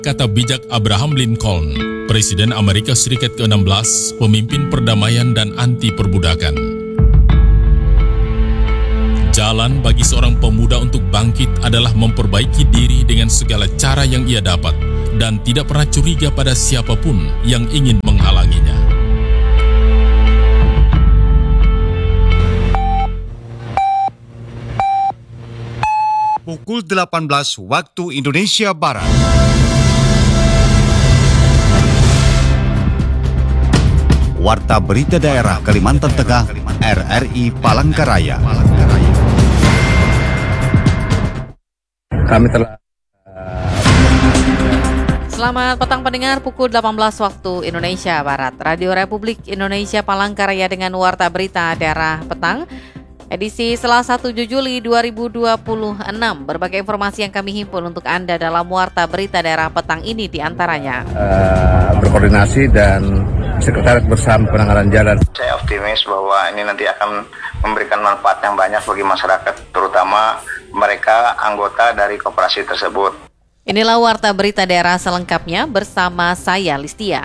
Kata bijak Abraham Lincoln, Presiden Amerika Serikat ke-16, pemimpin perdamaian dan anti perbudakan. Jalan bagi seorang pemuda untuk bangkit adalah memperbaiki diri dengan segala cara yang ia dapat dan tidak pernah curiga pada siapapun yang ingin menghalanginya. Pukul 18 waktu Indonesia Barat. Warta Berita Daerah Kalimantan Tengah, RRI Palangkaraya. Kami telah Selamat petang pendengar, pukul 18 waktu Indonesia Barat. Radio Republik Indonesia Palangkaraya dengan Warta Berita Daerah Petang. Edisi Selasa 7 Juli 2026. Berbagai informasi yang kami himpun untuk Anda dalam Warta Berita Daerah Petang ini diantaranya. berkoordinasi dan Sekretariat Bersama Penanganan Jalan. Saya optimis bahwa ini nanti akan memberikan manfaat yang banyak bagi masyarakat, terutama mereka anggota dari koperasi tersebut. Inilah Warta Berita Daerah selengkapnya bersama saya, Listia.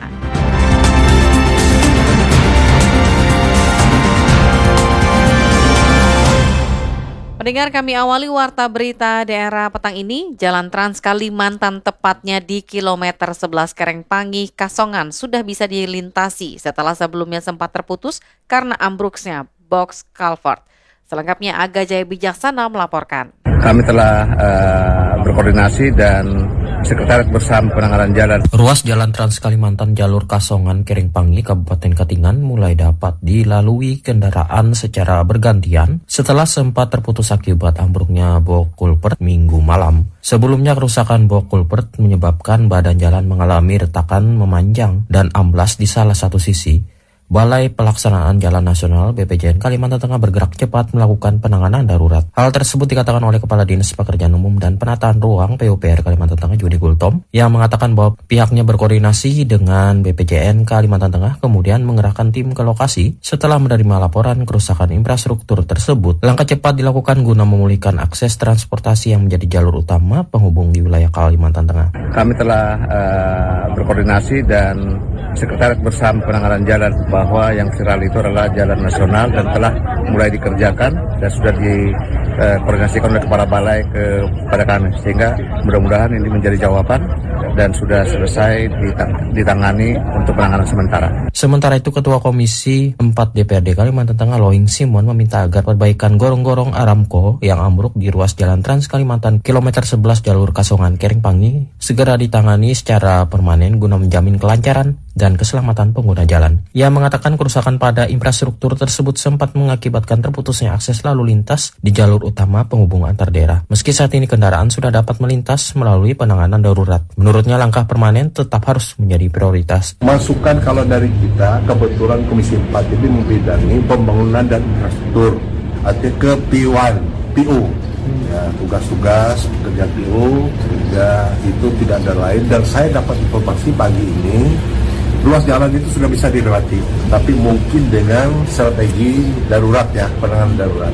Pendengar, kami awali Warta Berita Daerah Petang ini. Jalan Trans Kalimantan tepatnya di kilometer 11 Kerengpangi, Kasongan sudah bisa dilintasi setelah sebelumnya sempat terputus karena ambruknya box culvert. Selengkapnya Aga Jaya Bijaksana melaporkan. Kami telah berkoordinasi dan Sekretariat Bersama Penanganan Jalan. Ruas Jalan Trans Kalimantan jalur Kasongan Kerengpangi Kabupaten Katingan mulai dapat dilalui kendaraan secara bergantian setelah sempat terputus akibat ambruknya box culvert Minggu malam. Sebelumnya kerusakan box culvert menyebabkan badan jalan mengalami retakan memanjang dan amblas di salah satu sisi. Balai Pelaksanaan Jalan Nasional BPJN Kalimantan Tengah bergerak cepat melakukan penanganan darurat. Hal tersebut dikatakan oleh Kepala Dinas Pekerjaan Umum dan Penataan Ruang PUPR Kalimantan Tengah Judi Gultom yang mengatakan bahwa pihaknya berkoordinasi dengan BPJN Kalimantan Tengah kemudian mengerahkan tim ke lokasi setelah menerima laporan kerusakan infrastruktur tersebut. Langkah cepat dilakukan guna memulihkan akses transportasi yang menjadi jalur utama penghubung di wilayah Kalimantan Tengah. Kami telah berkoordinasi dan Sekretariat Bersama Penanganan Jalan bahwa yang viral itu adalah jalan nasional dan telah mulai dikerjakan dan sudah dikoordinasikan oleh Kepala Balai kepada kami, sehingga mudah-mudahan ini menjadi jawaban dan sudah selesai ditangani untuk penanganan sementara. Sementara itu Ketua Komisi 4 DPRD Kalimantan Tengah Loing Simon meminta agar perbaikan gorong-gorong Aramco yang ambruk di ruas Jalan Trans Kalimantan kilometer 11 jalur Kasongan Kerengpangi segera ditangani secara permanen guna menjamin kelancaran dan keselamatan pengguna jalan. Ia mengatakan kerusakan pada infrastruktur tersebut sempat mengakibatkan terputusnya akses lalu lintas di jalur utama penghubung antar daerah. Meski saat ini kendaraan sudah dapat melintas melalui penanganan darurat, menurutnya langkah permanen tetap harus menjadi prioritas. Masukan kalau dari kita, kebetulan Komisi 4 ini membidangi pembangunan dan infrastruktur, artinya ke P1, PU. Ya, tugas-tugas kerja PU, sehingga itu tidak ada lain. Dan saya dapat informasi pagi ini, ruas jalan itu sudah bisa dilewati, tapi mungkin dengan strategi darurat ya, penanganan darurat.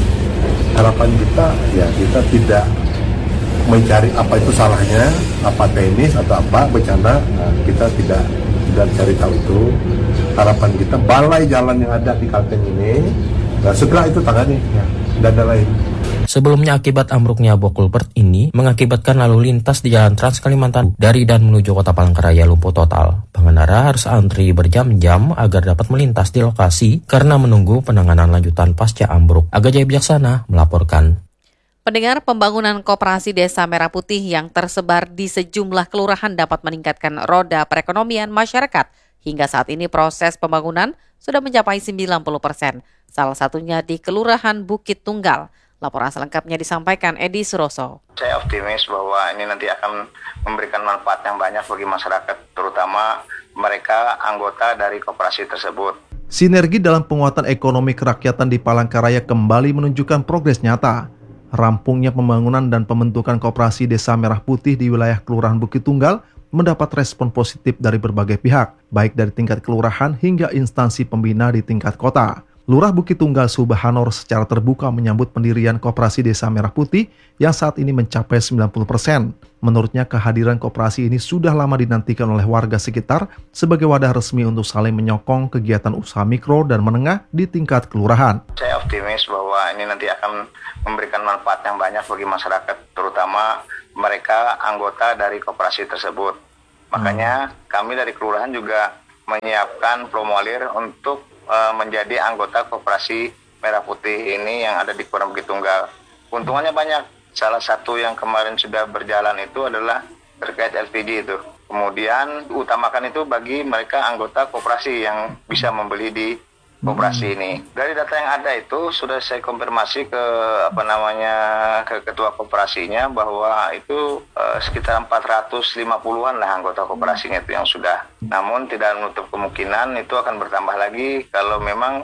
Harapan kita ya kita tidak mencari apa itu salahnya, apa teknis atau apa bencana, kita tidak cari tahu itu. Harapan kita balai jalan yang ada di Kalteng ini, segera itu tangani, ya, tidak ada lain. Sebelumnya akibat ambruknya box culvert ini mengakibatkan lalu lintas di Jalan Trans Kalimantan dari dan menuju Kota Palangkaraya lumpuh total. Pengendara harus antri berjam-jam agar dapat melintas di lokasi karena menunggu penanganan lanjutan pasca ambruk. Aga Jaya Bijaksana melaporkan. Pendengar, pembangunan koperasi Desa Merah Putih yang tersebar di sejumlah kelurahan dapat meningkatkan roda perekonomian masyarakat. Hingga saat ini proses pembangunan sudah mencapai 90%. Salah satunya di Kelurahan Bukit Tunggal. Laporan selengkapnya disampaikan Edi Suroso. Saya optimis bahwa ini nanti akan memberikan manfaat yang banyak bagi masyarakat, terutama mereka anggota dari koperasi tersebut. Sinergi dalam penguatan ekonomi kerakyatan di Palangkaraya kembali menunjukkan progres nyata. Rampungnya pembangunan dan pembentukan koperasi Desa Merah Putih di wilayah Kelurahan Bukit Tunggal mendapat respon positif dari berbagai pihak, baik dari tingkat kelurahan hingga instansi pembina di tingkat kota. Lurah Bukit Tunggal Subahanor secara terbuka menyambut pendirian Koperasi Desa Merah Putih yang saat ini mencapai 90%. Menurutnya kehadiran koperasi ini sudah lama dinantikan oleh warga sekitar sebagai wadah resmi untuk saling menyokong kegiatan usaha mikro dan menengah di tingkat kelurahan. Saya optimis bahwa ini nanti akan memberikan manfaat yang banyak bagi masyarakat, terutama mereka anggota dari koperasi tersebut. Makanya kami dari kelurahan juga menyiapkan formulir untuk menjadi anggota Koperasi Merah Putih ini yang ada di Kelurahan Bukit Tunggal. Keuntungannya banyak. Salah satu yang kemarin sudah berjalan itu adalah terkait LPG itu. Kemudian utamakan itu bagi mereka anggota koperasi yang bisa membeli di koperasi ini. Dari data yang ada itu sudah saya konfirmasi ke ke ketua koperasinya bahwa itu sekitar 450-an lah anggota koperasinya itu yang sudah. Namun tidak menutup kemungkinan itu akan bertambah lagi kalau memang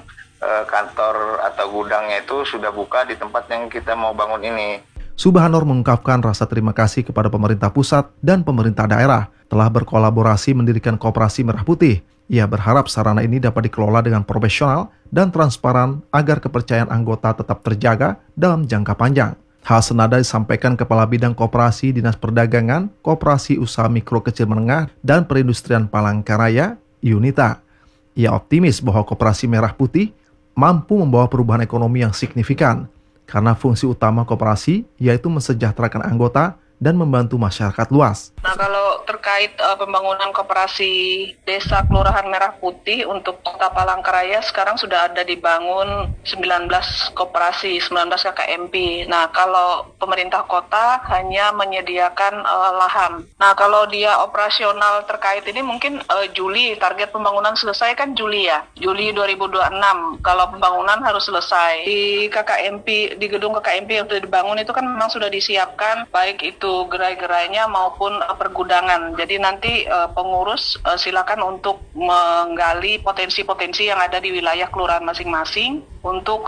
kantor atau gudangnya itu sudah buka di tempat yang kita mau bangun ini. Subahanor mengungkapkan rasa terima kasih kepada pemerintah pusat dan pemerintah daerah telah berkolaborasi mendirikan Koperasi Merah Putih. Ia berharap sarana ini dapat dikelola dengan profesional dan transparan agar kepercayaan anggota tetap terjaga dalam jangka panjang. Hal senada disampaikan Kepala Bidang Koperasi Dinas Perdagangan, Koperasi Usaha Mikro Kecil Menengah, dan Perindustrian Palangkaraya, Yunita. Ia optimis bahwa Koperasi Merah Putih mampu membawa perubahan ekonomi yang signifikan, karena fungsi utama koperasi yaitu mensejahterakan anggota dan membantu masyarakat luas. Nah, kalau terkait pembangunan koperasi Desa Kelurahan Merah Putih untuk Kota Palangkaraya sekarang sudah ada dibangun 19 koperasi, 19 KKMP. Nah, kalau pemerintah kota hanya menyediakan lahan. Nah, kalau dia operasional terkait ini mungkin Juli, target pembangunan selesai kan Juli ya. Juli 2026 kalau pembangunan harus selesai. Di KKMP, di gedung KKMP yang sudah dibangun itu kan memang sudah disiapkan baik itu gerai-gerainya maupun pergudangan. Jadi nanti pengurus silakan untuk menggali potensi-potensi yang ada di wilayah kelurahan masing-masing untuk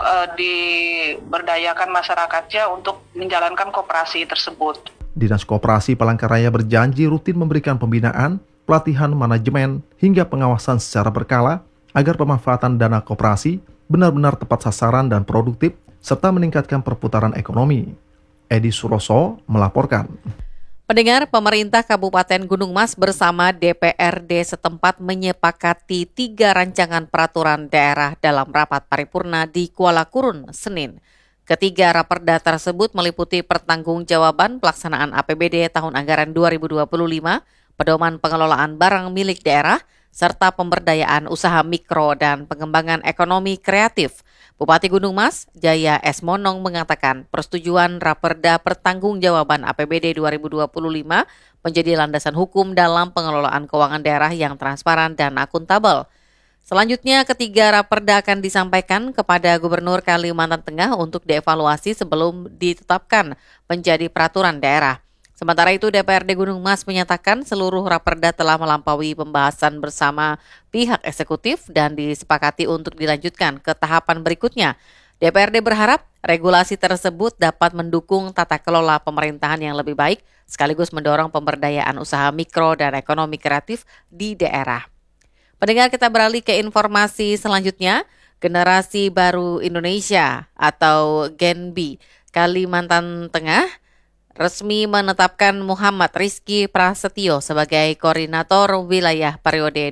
diberdayakan masyarakatnya untuk menjalankan koperasi tersebut. Dinas Koperasi Palangkaraya berjanji rutin memberikan pembinaan, pelatihan manajemen, hingga pengawasan secara berkala agar pemanfaatan dana koperasi benar-benar tepat sasaran dan produktif serta meningkatkan perputaran ekonomi. Edi Suroso melaporkan. Pendengar, pemerintah Kabupaten Gunung Mas bersama DPRD setempat menyepakati 3 rancangan peraturan daerah dalam rapat paripurna di Kuala Kurun, Senin. Ketiga raperda tersebut meliputi pertanggungjawaban pelaksanaan APBD tahun anggaran 2025, pedoman pengelolaan barang milik daerah, serta pemberdayaan usaha mikro dan pengembangan ekonomi kreatif. Bupati Gunung Mas, Jaya S. Monong mengatakan persetujuan raperda pertanggungjawaban APBD 2025 menjadi landasan hukum dalam pengelolaan keuangan daerah yang transparan dan akuntabel. Selanjutnya, ketiga raperda akan disampaikan kepada Gubernur Kalimantan Tengah untuk dievaluasi sebelum ditetapkan menjadi peraturan daerah. Sementara itu, DPRD Gunung Mas menyatakan seluruh raperda telah melampaui pembahasan bersama pihak eksekutif dan disepakati untuk dilanjutkan ke tahapan berikutnya. DPRD berharap regulasi tersebut dapat mendukung tata kelola pemerintahan yang lebih baik, sekaligus mendorong pemberdayaan usaha mikro dan ekonomi kreatif di daerah. Pendengar, kita beralih ke informasi selanjutnya. Generasi Baru Indonesia atau GENBI Kalimantan Tengah resmi menetapkan Muhammad Rizky Prasetyo sebagai koordinator wilayah periode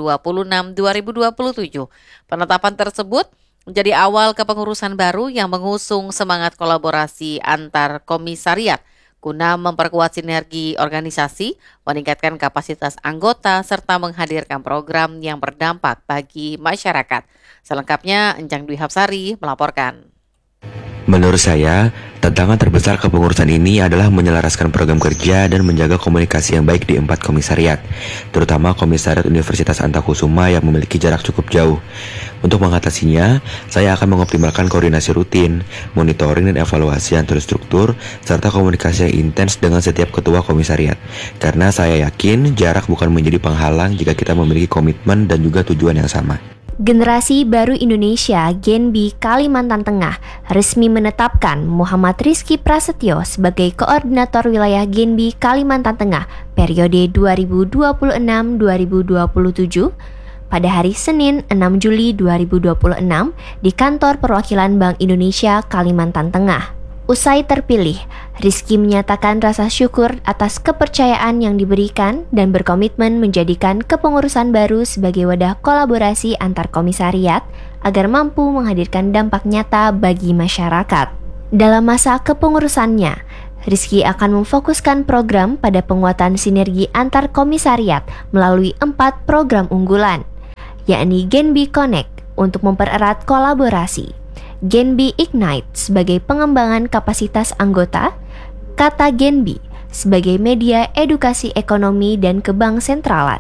2026-2027. Penetapan tersebut menjadi awal kepengurusan baru yang mengusung semangat kolaborasi antar komisariat guna memperkuat sinergi organisasi, meningkatkan kapasitas anggota, serta menghadirkan program yang berdampak bagi masyarakat. Selengkapnya, Enjang Dwi Hapsari melaporkan. Menurut saya, tantangan terbesar kepengurusan ini adalah menyelaraskan program kerja dan menjaga komunikasi yang baik di 4 komisariat, terutama Komisariat Universitas Antakusuma yang memiliki jarak cukup jauh. Untuk mengatasinya, saya akan mengoptimalkan koordinasi rutin, monitoring dan evaluasi yang terstruktur, serta komunikasi yang intens dengan setiap ketua komisariat. Karena saya yakin jarak bukan menjadi penghalang jika kita memiliki komitmen dan juga tujuan yang sama. Generasi Baru Indonesia GENBI Kalimantan Tengah resmi menetapkan Muhammad Rizky Prasetyo sebagai koordinator wilayah GENBI Kalimantan Tengah periode 2026-2027. pada hari Senin 6 Juli 2026 di kantor perwakilan Bank Indonesia Kalimantan Tengah. Usai terpilih, Rizky menyatakan rasa syukur atas kepercayaan yang diberikan dan berkomitmen menjadikan kepengurusan baru sebagai wadah kolaborasi antar komisariat agar mampu menghadirkan dampak nyata bagi masyarakat. Dalam masa kepengurusannya, Rizky akan memfokuskan program pada penguatan sinergi antar komisariat melalui 4 program unggulan, yakni Genbi Connect untuk mempererat kolaborasi, Genbi Ignite sebagai pengembangan kapasitas anggota, Kata Genbi sebagai media edukasi ekonomi dan kebank sentralan,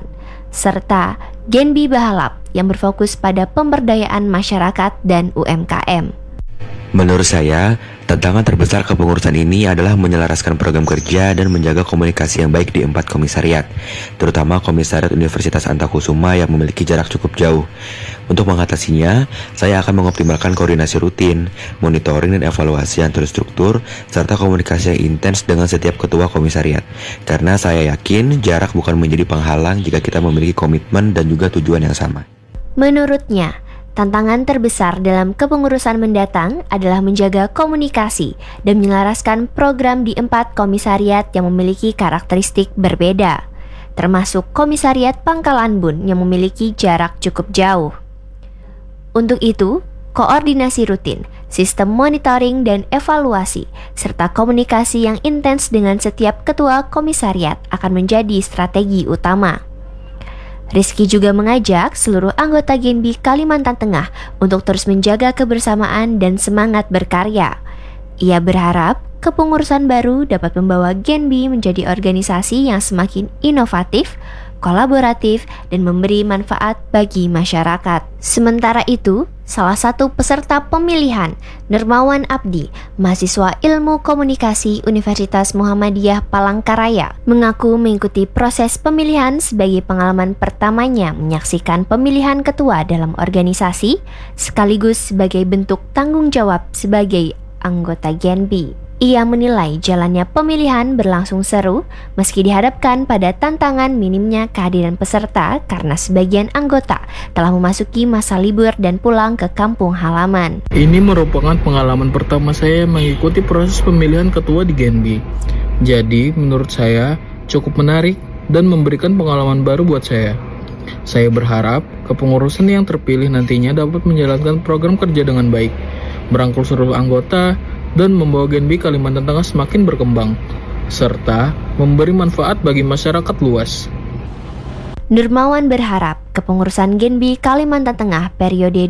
serta Genbi Bahalap yang berfokus pada pemberdayaan masyarakat dan UMKM. Menurut saya, tantangan terbesar kepengurusan ini adalah menyelaraskan program kerja dan menjaga komunikasi yang baik di 4 komisariat, terutama Komisariat Universitas Antakusuma yang memiliki jarak cukup jauh. Untuk mengatasinya, saya akan mengoptimalkan koordinasi rutin, monitoring dan evaluasi yang terstruktur, serta komunikasi yang intens dengan setiap ketua komisariat. Karena saya yakin jarak bukan menjadi penghalang jika kita memiliki komitmen dan juga tujuan yang sama. Menurutnya, tantangan terbesar dalam kepengurusan mendatang adalah menjaga komunikasi dan menyelaraskan program di 4 komisariat yang memiliki karakteristik berbeda, termasuk Komisariat Pangkalan Bun yang memiliki jarak cukup jauh. Untuk itu, koordinasi rutin, sistem monitoring dan evaluasi, serta komunikasi yang intens dengan setiap ketua komisariat akan menjadi strategi utama. Rizky juga mengajak seluruh anggota Genbi Kalimantan Tengah untuk terus menjaga kebersamaan dan semangat berkarya. Ia berharap kepengurusan baru dapat membawa Genbi menjadi organisasi yang semakin inovatif, kolaboratif, dan memberi manfaat bagi masyarakat. Sementara itu, salah satu peserta pemilihan, Nurmawan Abdi, mahasiswa Ilmu Komunikasi Universitas Muhammadiyah Palangkaraya, mengaku mengikuti proses pemilihan sebagai pengalaman pertamanya menyaksikan pemilihan ketua dalam organisasi, sekaligus sebagai bentuk tanggung jawab sebagai anggota Genbi. Ia menilai jalannya pemilihan berlangsung seru meski dihadapkan pada tantangan minimnya kehadiran peserta karena sebagian anggota telah memasuki masa libur dan pulang ke kampung halaman. Ini merupakan pengalaman pertama saya mengikuti proses pemilihan ketua di Genbi. Jadi menurut saya cukup menarik dan memberikan pengalaman baru buat saya. Saya berharap kepengurusan yang terpilih nantinya dapat menjalankan program kerja dengan baik, merangkul seluruh anggota, dan membawa Genbi Kalimantan Tengah semakin berkembang, serta memberi manfaat bagi masyarakat luas. Nurmawan berharap kepengurusan Genbi Kalimantan Tengah periode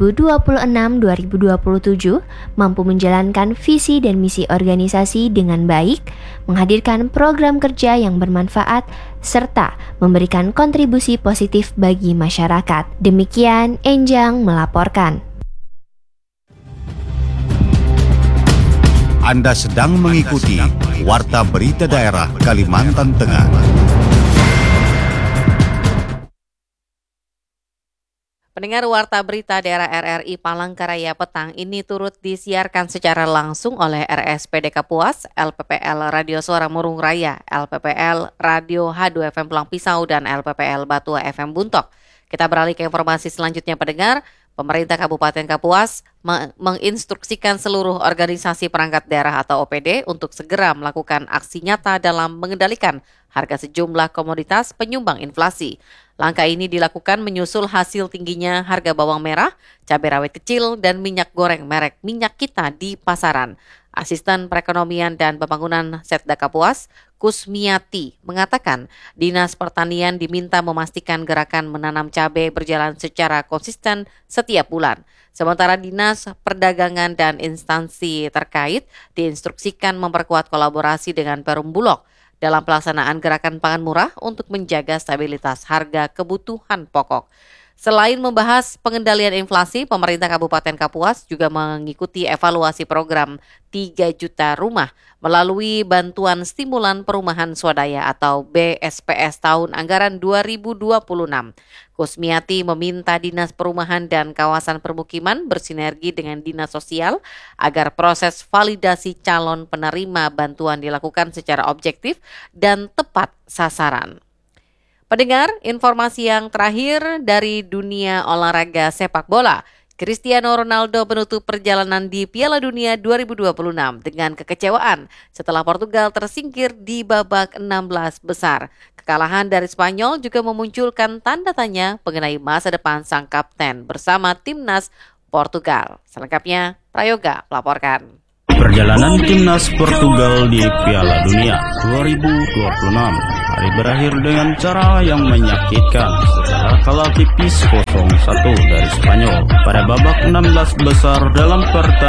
2026-2027 mampu menjalankan visi dan misi organisasi dengan baik, menghadirkan program kerja yang bermanfaat, serta memberikan kontribusi positif bagi masyarakat. Demikian Enjang melaporkan. Anda sedang mengikuti Warta Berita Daerah Kalimantan Tengah. Pendengar Warta Berita Daerah RRI Palangkaraya petang ini turut disiarkan secara langsung oleh RSPD Kapuas, LPPL Radio Suara Murung Raya, LPPL Radio H2FM Pulang Pisau, dan LPPL Batua FM Buntok. Kita beralih ke informasi selanjutnya, pendengar. Pemerintah Kabupaten Kapuas menginstruksikan seluruh organisasi perangkat daerah atau OPD untuk segera melakukan aksi nyata dalam mengendalikan harga sejumlah komoditas penyumbang inflasi. Langkah ini dilakukan menyusul hasil tingginya harga bawang merah, cabai rawit kecil, dan minyak goreng merek Minyak Kita di pasaran. Asisten Perekonomian dan Pembangunan Setda Kapuas, Kusmiati, mengatakan Dinas Pertanian diminta memastikan gerakan menanam cabai berjalan secara konsisten setiap bulan. Sementara Dinas Perdagangan dan instansi terkait diinstruksikan memperkuat kolaborasi dengan Perum Bulog dalam pelaksanaan gerakan pangan murah untuk menjaga stabilitas harga kebutuhan pokok. Selain membahas pengendalian inflasi, pemerintah Kabupaten Kapuas juga mengikuti evaluasi program 3 juta rumah melalui bantuan stimulan perumahan swadaya atau BSPS tahun anggaran 2026. Kusmiati meminta Dinas Perumahan dan Kawasan Permukiman bersinergi dengan Dinas Sosial agar proses validasi calon penerima bantuan dilakukan secara objektif dan tepat sasaran. Pendengar, informasi yang terakhir dari dunia olahraga sepak bola. Cristiano Ronaldo menutup perjalanan di Piala Dunia 2026 dengan kekecewaan setelah Portugal tersingkir di babak 16 besar. Kekalahan dari Spanyol juga memunculkan tanda tanya mengenai masa depan sang kapten bersama timnas Portugal. Selengkapnya, Prayoga melaporkan. Perjalanan timnas Portugal di Piala Dunia 2026 hari berakhir dengan cara yang menyakitkan setelah kalah tipis 0-1 dari Spanyol pada babak 16 besar dalam pertandingan